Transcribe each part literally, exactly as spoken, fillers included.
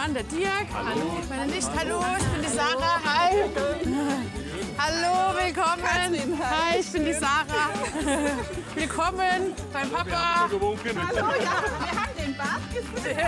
Mann, der Dirk. Hallo. Meine Nichte, hallo, ich bin die Sarah. Hi. Hallo, willkommen. Hi, ich bin die Sarah. Willkommen beim Papa. Hallo, ja, wir haben den Bart gesehen.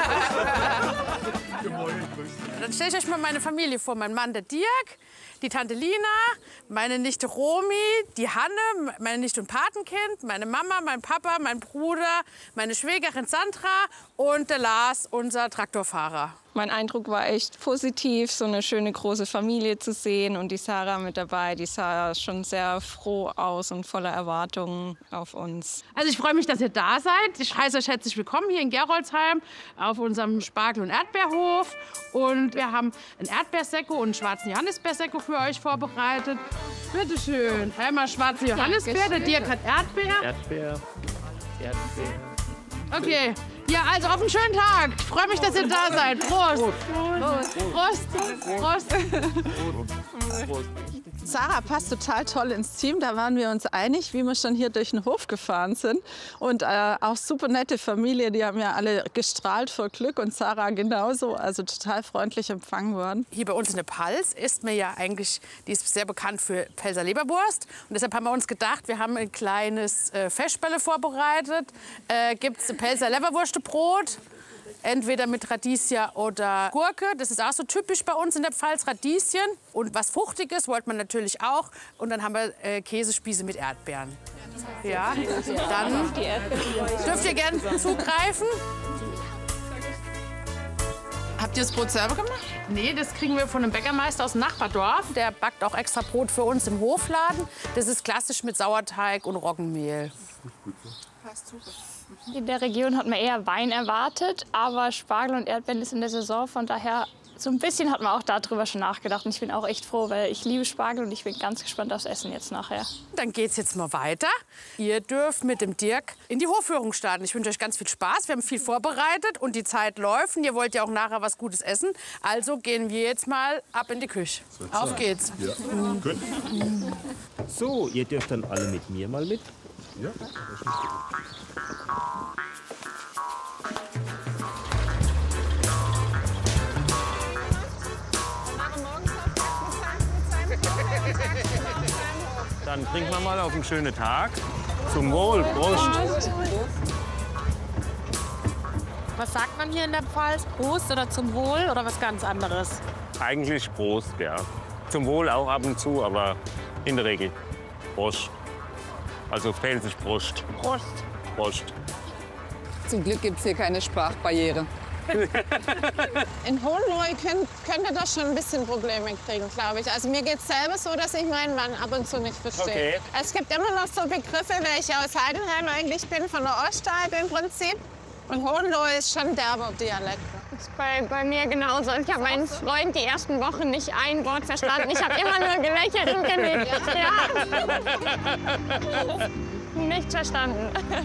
Dann stelle ich euch mal meine Familie vor. Mein Mann, der Dirk, die Tante Lina, meine Nichte Romi, die Hanne, meine Nichte und Patenkind, meine Mama, mein Papa, mein Bruder, meine Schwägerin Sandra und der Lars, unser Traktorfahrer. Mein Eindruck war echt positiv, so eine schöne große Familie zu sehen und die Sarah mit dabei. Die sah schon sehr froh aus und voller Erwartungen auf uns. Also ich freue mich, dass ihr da seid. Ich heiße euch herzlich willkommen hier in Geroldsheim auf unserem Spargel- und Erdbeerhof. Und wir haben ein Erdbeersekko und einen schwarzen Johannisbeersekko für euch vorbereitet. Bitte schön. Einmal schwarze Johannisbeer, der Dirk hat Erdbeer. Erdbeer, Erdbeer. Okay. Ja, also auf einen schönen Tag. Ich freue mich, dass ihr da seid. Prost. Prost. Prost. Prost. Prost. Sarah passt total toll ins Team. Da waren wir uns einig, wie wir schon hier durch den Hof gefahren sind. Und äh, auch super nette Familie. Die haben ja alle gestrahlt vor Glück. Und Sarah genauso. Also total freundlich empfangen worden. Hier bei uns in der Pals ist mir ja eigentlich, die ist sehr bekannt für Pfälzer Leberwurst. Und deshalb haben wir uns gedacht, wir haben ein kleines äh, Festbälle vorbereitet. Äh, Gibt es Pfälzer Leberwurstebrot. Entweder mit Radieschen oder Gurke. Das ist auch so typisch bei uns in der Pfalz, Radieschen. Und was Fruchtiges wollte man natürlich auch. Und dann haben wir äh, Käsespieße mit Erdbeeren. Ja, dann dürft ihr gerne zugreifen. Habt ihr das Brot selber gemacht? Nee, das kriegen wir von einem Bäckermeister aus dem Nachbardorf. Der backt auch extra Brot für uns im Hofladen. Das ist klassisch mit Sauerteig und Roggenmehl. Passt super. In der Region hat man eher Wein erwartet, aber Spargel und Erdbeeren ist in der Saison. Von daher, so ein bisschen hat man auch darüber schon nachgedacht. Und ich bin auch echt froh, weil ich liebe Spargel und ich bin ganz gespannt aufs Essen jetzt nachher. Dann geht's jetzt mal weiter. Ihr dürft mit dem Dirk in die Hofführung starten. Ich wünsche euch ganz viel Spaß. Wir haben viel vorbereitet und die Zeit läuft. Und ihr wollt ja auch nachher was Gutes essen. Also gehen wir jetzt mal ab in die Küche. Auf geht's. Ja. Gut. So, ihr dürft dann alle mit mir mal mit. Ja. Dann trinken wir mal auf einen schönen Tag. Zum Wohl, Prost. Was sagt man hier in der Pfalz? Prost oder zum Wohl oder was ganz anderes? Eigentlich Prost, ja. Zum Wohl auch ab und zu, aber in der Regel Prost. Also pfälzisch Prost. Prost. Prost. Zum Glück gibt es hier keine Sprachbarriere. In Hohenlohe könnt, könnt ihr doch schon ein bisschen Probleme kriegen, glaube ich. Also mir geht es selber so, dass ich meinen Mann ab und zu nicht verstehe. Okay. Es gibt immer noch so Begriffe, weil ich aus Heidenheim eigentlich bin, von der Ostalb im Prinzip. Und Hohenlohe ist schon derber Dialekt. Das ist bei, bei mir genauso. Ich habe meinen Freund die ersten Wochen nicht ein Wort verstanden. Ich habe immer nur gelächelt und genickt. Ja. Nicht verstanden.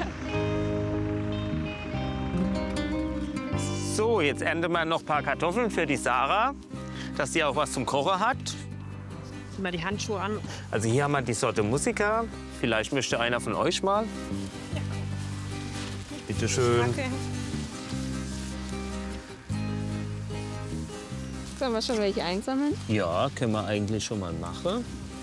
So, jetzt ernten wir noch ein paar Kartoffeln für die Sarah, dass sie auch was zum Kochen hat. Zieh mal die Handschuhe an. Also hier haben wir die Sorte Musica. Vielleicht möchte einer von euch mal. Ja. Bitte schön. Danke. Sollen wir schon welche einsammeln? Ja, können wir eigentlich schon mal machen.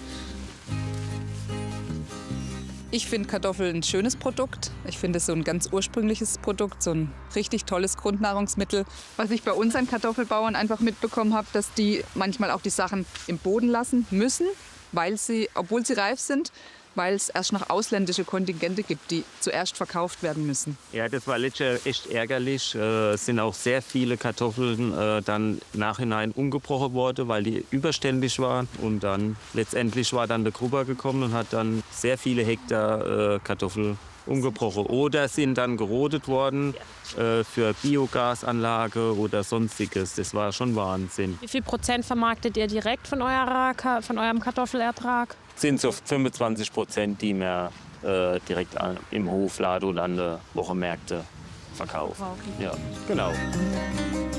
Ich finde Kartoffeln ein schönes Produkt. Ich finde es so ein ganz ursprüngliches Produkt, so ein richtig tolles Grundnahrungsmittel. Was ich bei unseren Kartoffelbauern einfach mitbekommen habe, dass die manchmal auch die Sachen im Boden lassen müssen, weil sie, obwohl sie reif sind, weil es erst noch ausländische Kontingente gibt, die zuerst verkauft werden müssen. Ja, das war letztes Jahr echt ärgerlich. Äh, es sind auch sehr viele Kartoffeln äh, dann nachhinein umgebrochen worden, weil die überständig waren. Und dann letztendlich war dann der Gruber gekommen und hat dann sehr viele Hektar äh, Kartoffel umgebrochen. Oder sind dann gerodet worden äh, für Biogasanlage oder sonstiges. Das war schon Wahnsinn. Wie viel Prozent vermarktet ihr direkt von, eurer, von eurem Kartoffelertrag? Sind so fünfundzwanzig Prozent, die wir äh, direkt an, im Hof, Lado, Lande, Wochenmärkte verkaufen. Ja, genau.